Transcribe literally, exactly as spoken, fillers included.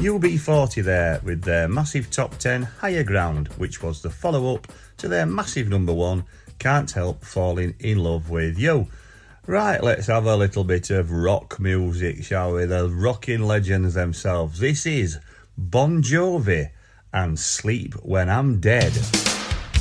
U B forty there with their massive top ten Higher Ground, which was the follow-up to their massive number one Can't Help Falling in Love with You. Right, let's have a little bit of rock music, shall we? The rocking legends themselves. This is Bon Jovi and Sleep When I'm Dead.